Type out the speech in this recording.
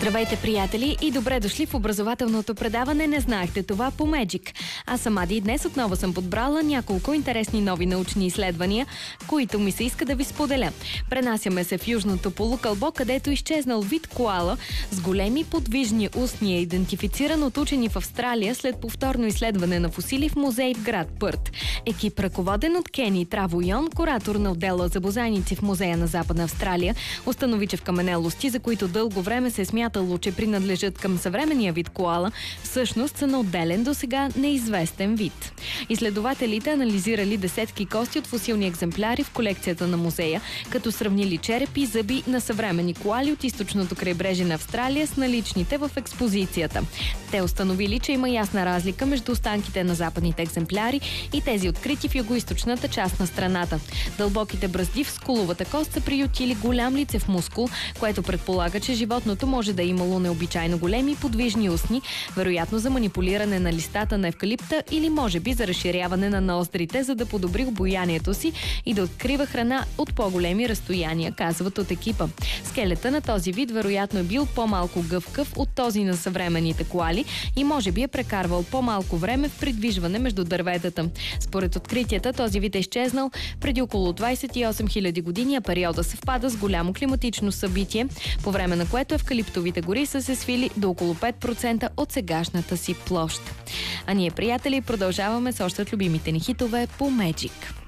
Здравейте, приятели, и добре дошли в образователното предаване "Не знаехте това" по Magic. Аз съм Ади и днес отново съм подбрала няколко интересни нови научни изследвания, които ми се иска да ви споделя. Пренасяме се в южното полукълбо, където изчезнал вид коала с големи подвижни устни е идентифициран от учени в Австралия след повторно изследване на фосили в музей в град Пърт. Екип, ръководен от Кени Травойон, куратор на отдела за бозайници в музея на Западна Австралия, установи, че вкаменелости, за които дълго време се е смятало, че принадлежат към съвременния вид коала, всъщност са на отделен досега неизвестен вид. Изследователите анализирали десетки кости от фосилни екземпляри в колекцията на музея, като сравнили черепи и зъби на съвремени коали от източното крайбрежие на Австралия с наличните в експозицията. Те установили, че има ясна разлика между останките на западните екземпляри и тези открити в югоизточната част на страната. Дълбоките бръзди в скуловата кост са приютили голям лицев мускул, което предполага, че животното може да е имало необичайно големи подвижни устни, вероятно за манипулиране на листата на евкалипта или може би за разширяване на нооздрите, за да подобри обоянието си и да открива храна от по-големи разстояния, казват от екипа. Скелета на този вид вероятно е бил по-малко гъвкав от този на съвременните коали и може би е прекарвал по-малко време в придвижване между дърветата. Според откритията, този вид е изчезнал преди около 28 000 години, а периода съвпада с голямо климатично събитие, по време на което евкалиптовите гори са се свили до около 5% от сегашната си площ. А ние, приятели, продължаваме с още от любимите ни хитове по Magic.